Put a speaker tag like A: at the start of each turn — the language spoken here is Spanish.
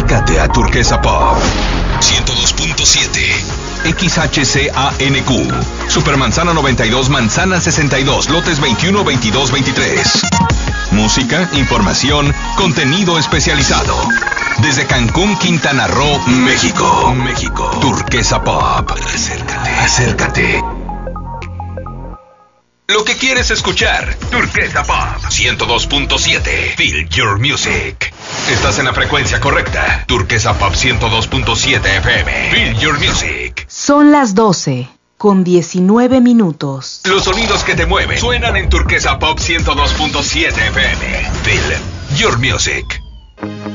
A: Acércate a Turquesa Pop 102.7 XHCANQ. Supermanzana 92, Manzana 62, lotes 21, 22, 23. Música, información, contenido especializado. Desde Cancún, Quintana Roo, México. Turquesa Pop. Acércate. Lo que quieres escuchar. Turquesa Pop 102.7. Feel your music. Estás en la frecuencia correcta. Turquesa Pop 102.7 FM. Feel your music.
B: Son las 12:19.
A: Los sonidos que te mueven suenan en Turquesa Pop 102.7 FM. Feel your music.